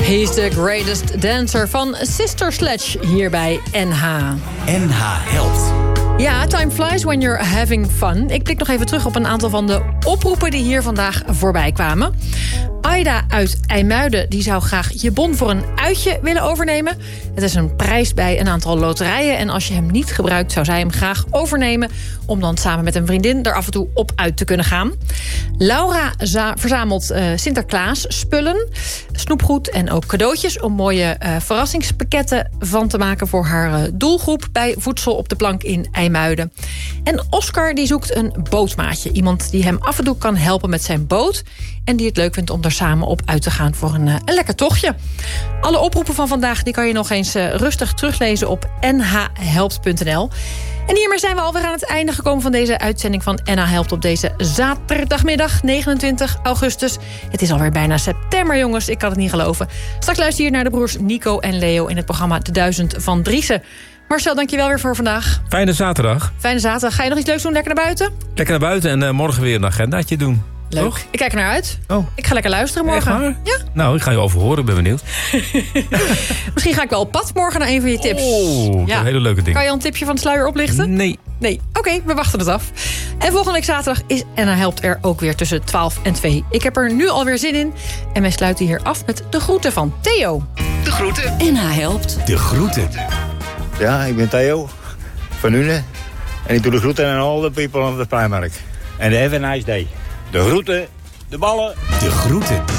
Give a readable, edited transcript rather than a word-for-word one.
He's the greatest dancer van Sister Sledge hier bij NH. NH helpt. Ja, time flies when you're having fun. Ik blik nog even terug op een aantal van de oproepen die hier vandaag voorbij kwamen. Aida uit IJmuiden die zou graag je bon voor een uitje willen overnemen. Het is een prijs bij een aantal loterijen. En als je hem niet gebruikt, zou zij hem graag overnemen, om dan samen met een vriendin er af en toe op uit te kunnen gaan. Laura verzamelt Sinterklaas spullen, snoepgoed en ook cadeautjes, om mooie verrassingspakketten van te maken voor haar doelgroep bij Voedsel op de Plank in IJmuiden. En Oscar die zoekt een bootmaatje. Iemand die hem af en toe kan helpen met zijn boot en die het leuk vindt om er samen op uit te gaan voor een lekker tochtje. Alle oproepen van vandaag die kan je nog eens rustig teruglezen op nhhelpt.nl. En hiermee zijn we alweer aan het einde gekomen van deze uitzending van NH Helpt op deze zaterdagmiddag 29 augustus. Het is alweer bijna september, jongens. Ik kan het niet geloven. Straks luister je naar de broers Nico en Leo in het programma De 1000 van Driessen. Marcel, dankjewel weer voor vandaag. Fijne zaterdag. Fijne zaterdag. Ga je nog iets leuks doen? Lekker naar buiten? Lekker naar buiten en morgen weer een agendaatje doen. Leuk. Toch? Ik kijk er naar uit. Oh. Ik ga lekker luisteren morgen. Echt waar? Ja. Nou, ik ga je overhoren, ik ben benieuwd. Misschien ga ik wel op pad morgen naar een van je tips. Oh, ja. Een hele leuke ding. Kan je al een tipje van de sluier oplichten? Nee. Oké, we wachten het af. En volgende week zaterdag is NH Helpt er ook weer tussen 12 en 2. Ik heb er nu alweer zin in. En wij sluiten hier af met de groeten van Theo. De groeten. NH Helpt. De groeten. Ja, ik ben Theo van Une. En ik doe de groeten aan all the people op de Pijnmarkt. En have a nice day. De groeten, de ballen. De groeten.